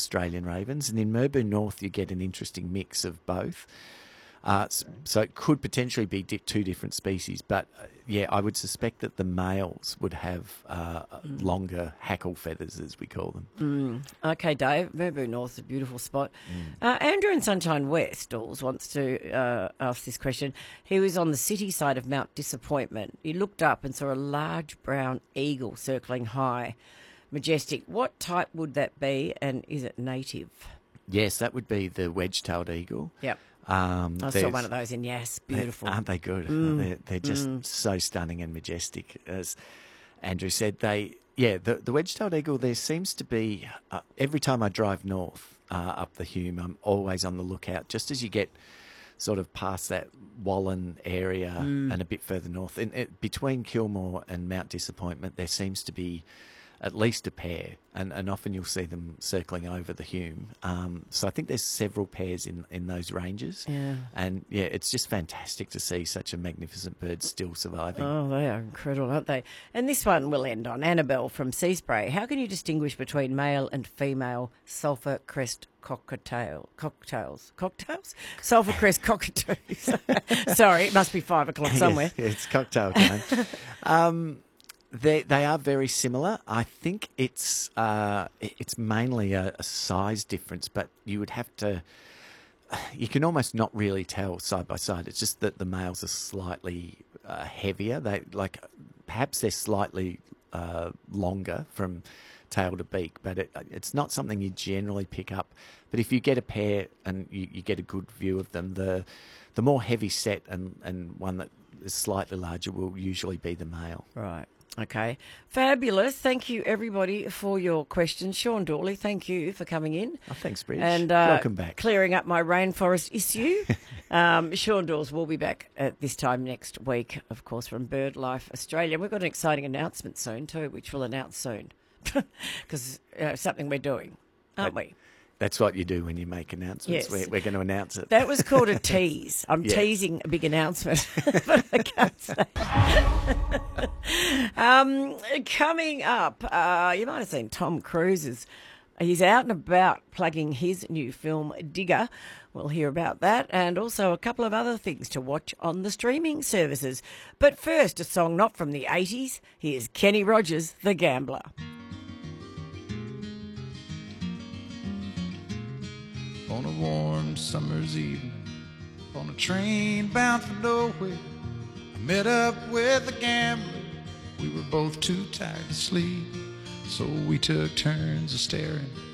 Australian ravens, and in Merbau North you get an interesting mix of both. So it could potentially be two different species, but yeah, I would suspect that the males would have longer hackle feathers, as we call them. Okay, Dave, Merbau North's a beautiful spot. Andrew in Sunshine West, Dawes, wants to ask this question. He was on the city side of Mount Disappointment. He looked up and saw a large brown eagle circling high. Majestic. What type would that be, and is it native? Yes, that would be the wedge-tailed eagle. Yep. I saw one of those in Yass. Beautiful. Aren't they good? They're just so stunning and majestic. As Andrew said, the wedge-tailed eagle, there seems to be, every time I drive north up the Hume, I'm always on the lookout, just as you get sort of past that Wallen area and a bit further north. Between Kilmore and Mount Disappointment, there seems to be at least a pair, and often you'll see them circling over the Hume. So I think there's several pairs in those ranges. Yeah. And, yeah, it's just fantastic to see such a magnificent bird still surviving. Oh, they are incredible, aren't they? And this one will end on Annabelle from Seaspray. How can you distinguish between male and female sulphur crest cocktails? Sulphur crest cockatoos. Sorry, it must be 5 o'clock somewhere. Yeah, it's cocktail time. They are very similar. I think it's mainly a size difference, but you would have to. You can almost not really tell side by side. It's just that the males are slightly heavier. Perhaps they're slightly longer from tail to beak, but it's not something you generally pick up. But if you get a pair and you get a good view of them, the more heavy set and one that is slightly larger will usually be the male. Right. Okay. Fabulous. Thank you, everybody, for your questions. Sean Dawley, thank you for coming in. Oh, thanks, Bridge. And welcome back. Clearing up my rainforest issue. Sean Dawes will be back at this time next week, of course, from BirdLife Australia. We've got an exciting announcement soon, too, which we'll announce soon, because something we're doing, aren't we? That's what you do when you make announcements. Yes. We're going to announce it. That was called a tease. I'm teasing a big announcement, but I can't say. Coming up, you might have seen Tom Cruise. He's out and about plugging his new film, Digger. We'll hear about that, and also a couple of other things to watch on the streaming services. But first, a song not from the 80s. Here's Kenny Rogers, The Gambler. On a warm summer's evening, on a train bound for nowhere, I met up with a gambler. We were both too tired to sleep, so we took turns of staring